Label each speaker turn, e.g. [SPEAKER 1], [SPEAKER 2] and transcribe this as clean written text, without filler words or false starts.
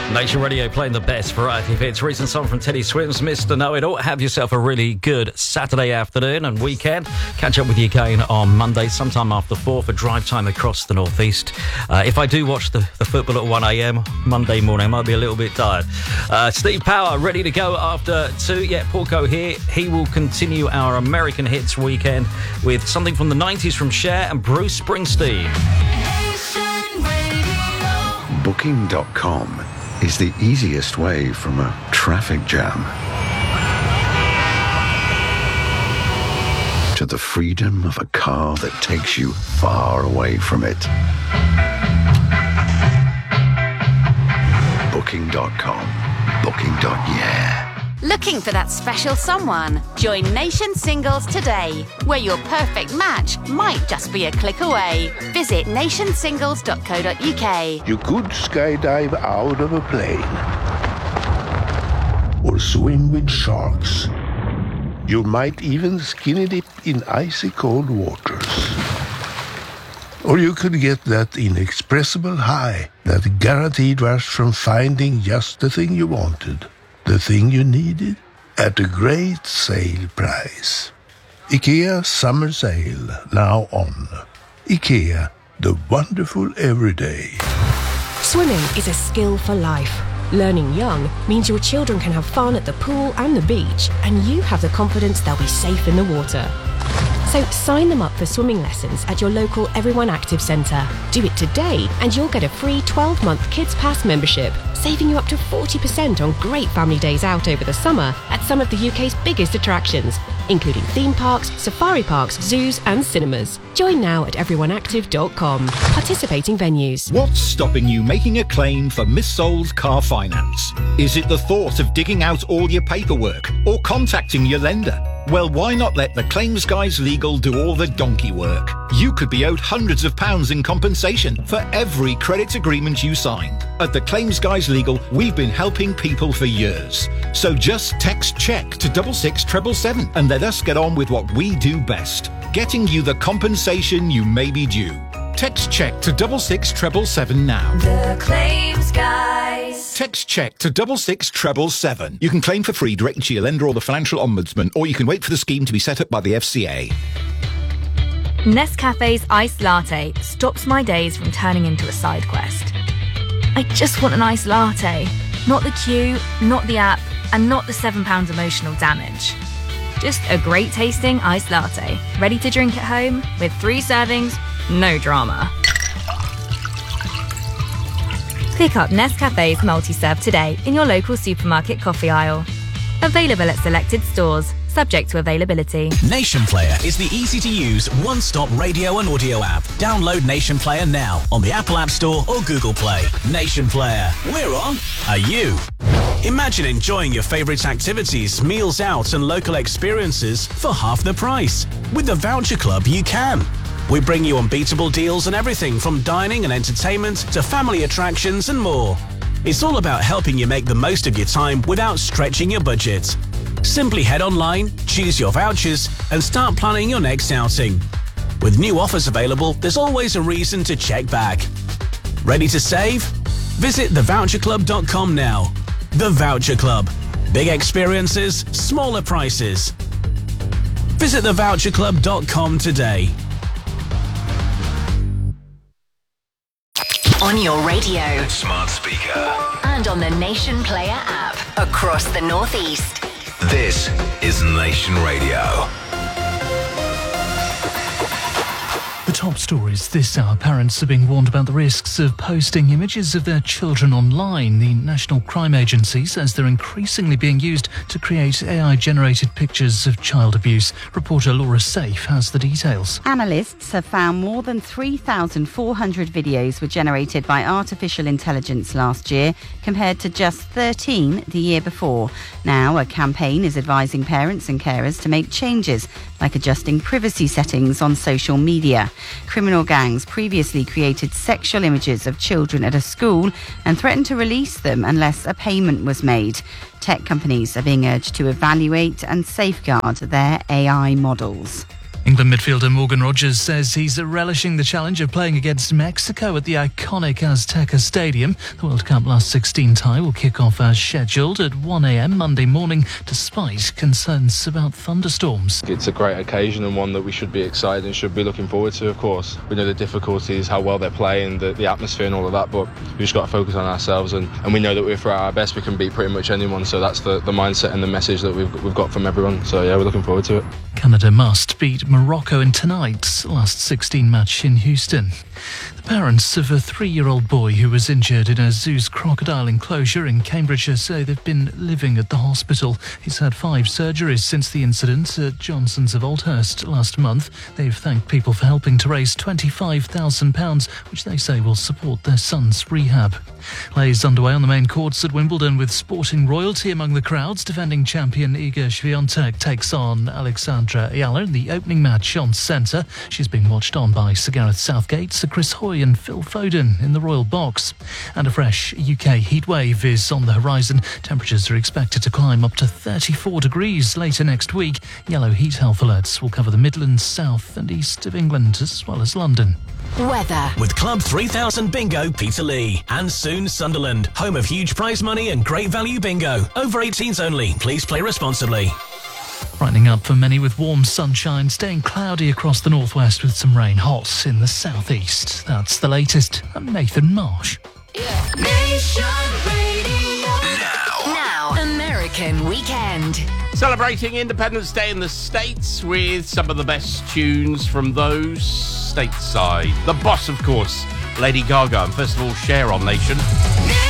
[SPEAKER 1] Nation Radio playing the best variety of hits. Recent song from Teddy Swims, Mr. Know-It-All. Have yourself a really good Saturday afternoon and weekend. Catch up with you again on Monday, sometime after 4 for drive time across the northeast. If I do watch the football at 1 a.m. Monday morning, I might be a little bit tired. Steve Power ready to go after 2. Yeah, Porco here. He will continue our American hits weekend with something from the 90s from Cher and Bruce Springsteen.
[SPEAKER 2] Booking.com is the easiest way from a traffic jam to the freedom of a car that takes you far away from it. Booking.com. Booking.yeah.
[SPEAKER 3] Looking for that special someone? Join Nation Singles today, where your perfect match might just be a click away. Visit nationsingles.co.uk.
[SPEAKER 4] You could skydive out of a plane or swim with sharks. You might even skinny dip in icy cold waters. Or you could get that inexpressible high, that guaranteed rush from finding just the thing you wanted. The thing you needed at a great sale price. IKEA Summer Sale, now on. IKEA, the wonderful everyday.
[SPEAKER 5] Swimming is a skill for life. Learning young means your children can have fun at the pool and the beach, and you have the confidence they'll be safe in the water. So sign them up for swimming lessons at your local Everyone Active Centre. Do it today and you'll get a free 12-month Kids Pass membership, saving you up to 40% on great family days out over the summer at some of the UK's biggest attractions, including theme parks, safari parks, zoos and cinemas. Join now at everyoneactive.com. Participating venues.
[SPEAKER 6] What's stopping you making a claim for missold car finance? Is it the thought of digging out all your paperwork or contacting your lender? Well, why not let the Claims Guys Legal do all the donkey work? You could be owed hundreds of pounds in compensation for every credit agreement you signed. At the Claims Guys Legal, we've been helping people for years. So just text CHECK to 66777 and let us get on with what we do best, getting you the compensation you may be due. Text CHECK to 66777 now.
[SPEAKER 7] The Claims Guys.
[SPEAKER 6] Text CHECK to 66777. You can claim for free directly to your lender or the Financial Ombudsman, or you can wait for the scheme to be set up by the FCA.
[SPEAKER 8] Nescafe's iced latte stops my days from turning into a side quest. I just want an iced latte. Not the queue, not the app, and not the £7 emotional damage. Just a great tasting iced latte, ready to drink at home with 3 servings, no drama. Pick up Nescafe's multi-serve today in your local supermarket coffee aisle. Available at selected stores, subject to availability.
[SPEAKER 9] Nation Player is the easy-to-use one-stop radio and audio app. Download Nation Player now on the Apple App Store or Google Play. Nation Player, we're on. Are you? Imagine enjoying your favourite activities, meals out and local experiences for half the price. With the Voucher Club, you can. We bring you unbeatable deals on everything from dining and entertainment to family attractions and more. It's all about helping you make the most of your time without stretching your budget. Simply head online, choose your vouchers and start planning your next outing. With new offers available, there's always a reason to check back. Ready to save? Visit thevoucherclub.com now. The Voucher Club. Big experiences, smaller prices. Visit thevoucherclub.com today.
[SPEAKER 3] On your radio.
[SPEAKER 10] Smart speaker.
[SPEAKER 3] And on the Nation Player app. Across the northeast.
[SPEAKER 10] This is Nation Radio.
[SPEAKER 11] The top stories this hour. Parents are being warned about the risks of posting images of their children online. The National Crime Agency says they're increasingly being used to create AI-generated pictures of child abuse. Reporter Laura Safe has the details.
[SPEAKER 12] Analysts have found more than 3,400 videos were generated by artificial intelligence last year, compared to just 13 the year before. Now, a campaign is advising parents and carers to make changes, like adjusting privacy settings on social media. Criminal gangs previously created sexual images of children at a school and threatened to release them unless a payment was made. Tech companies are being urged to evaluate and safeguard their AI models.
[SPEAKER 11] England midfielder Morgan Rogers says he's relishing the challenge of playing against Mexico at the iconic Azteca Stadium. The World Cup last 16 tie will kick off as scheduled at 1 a.m. Monday morning, despite concerns about thunderstorms.
[SPEAKER 13] It's a great occasion and one that we should be excited and should be looking forward to, of course. We know the difficulties, how well they're playing, the atmosphere and all of that, but we've just got to focus on ourselves and we know that if we're at our best, we can beat pretty much anyone, so that's the mindset and the message that we've got from everyone. So yeah, we're looking forward to it.
[SPEAKER 11] Canada must beat Morocco in tonight's last 16 match in Houston. The parents of a 3-year-old boy who was injured in a zoo's crocodile enclosure in Cambridgeshire say they've been living at the hospital. He's had 5 surgeries since the incident at Johnson's of Oldhurst last month. They've thanked people for helping to raise £25,000, which they say will support their son's rehab. Play is underway on the main courts at Wimbledon with sporting royalty among the crowds. Defending champion Iga Swiatek takes on Alexandra Yalla in the opening match on centre. She's being watched on by Sir Gareth Southgate, Sir Chris Hoy and Phil Foden in the Royal Box. And a fresh UK heatwave is on the horizon. Temperatures are expected to climb up to 34 degrees later next week. Yellow heat health alerts will cover the Midlands, south and east of England, as well as London.
[SPEAKER 3] Weather.
[SPEAKER 9] With Club 3000 Bingo, Peterlee. And soon Sunderland, home of huge prize money and great value bingo. Over 18s only. Please play responsibly.
[SPEAKER 11] Brightening up for many with warm sunshine, staying cloudy across the northwest with some rain. Hot in the southeast. That's the latest. I'm Nathan Marsh.
[SPEAKER 7] Nation Radio.
[SPEAKER 3] Now, American Weekend.
[SPEAKER 14] Celebrating Independence Day in the States with some of the best tunes from those stateside. The boss, of course, Lady Gaga. And first of all, Cher on Nation.